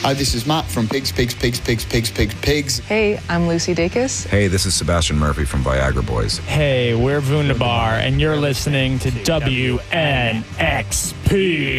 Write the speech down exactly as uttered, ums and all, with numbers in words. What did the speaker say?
Hi, this is Matt from Pigs, Pigs, Pigs, Pigs, Pigs, Pigs, Pigs. Hey, I'm Lucy Dacus. Hey, this is Sebastian Murphy from Viagra Boys. Hey, we're Wunderbar, and you're listening to W N X P.